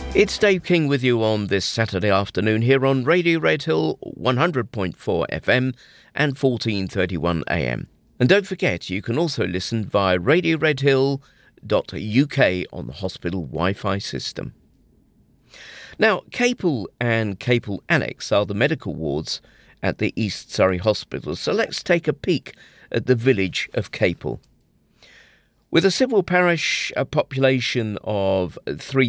It's Dave King with you on this Saturday afternoon here on Radio Red Hill 100.4 FM and 1431 AM. And don't forget, you can also listen via radioredhill.uk on the hospital Wi-Fi system. Now, Capel and Capel Annex are the medical wards at the East Surrey Hospital, so let's take a peek at the village of Capel. With a civil parish population of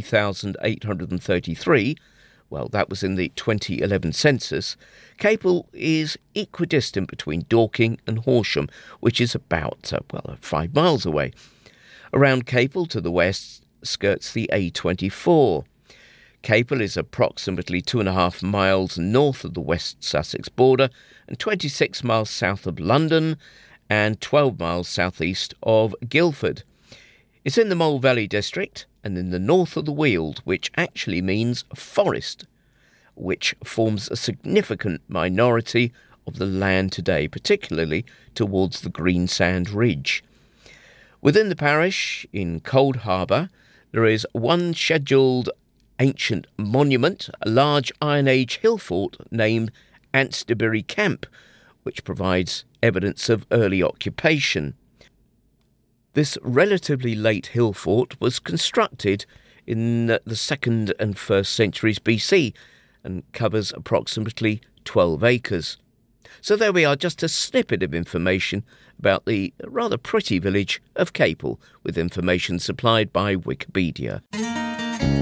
3,833, well, that was in the 2011 census, Capel is equidistant between Dorking and Horsham, which is about, 5 miles away. Around Capel to the west skirts the A24. Capel is approximately 2.5 miles north of the West Sussex border and 26 miles south of London and 12 miles southeast of Guildford. It's in the Mole Valley district and in the north of the Weald, which actually means forest, which forms a significant minority of the land today, particularly towards the Greensand Ridge. Within the parish, in Cold Harbour, there is one scheduled ancient monument, a large Iron Age hill fort named Anstbury Camp, which provides evidence of early occupation. This relatively late hill fort was constructed in the 2nd and 1st centuries BC and covers approximately 12 acres. So there we are, just a snippet of information about the rather pretty village of Capel, with information supplied by Wikipedia.